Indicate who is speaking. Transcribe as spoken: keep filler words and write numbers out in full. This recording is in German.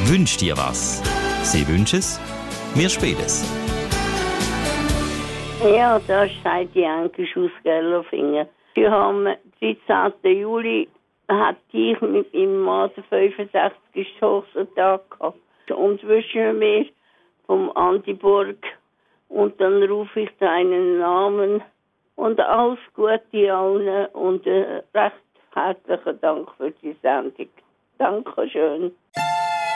Speaker 1: Wünsch dir was. Sie wünschen es, wir spielen es.
Speaker 2: Ja, da steht die Enkisch aus Gerlofingen. Sie haben am dreizehnten Juli hat ich mit meinem Mann den fünfundsechzigsten Hochzeitstag gehabt. Und wünschen mir vom Andi Burg. Und dann rufe ich deinen Namen und alles Gute allen und äh, recht herzlichen Dank für die Sendung. Dankeschön.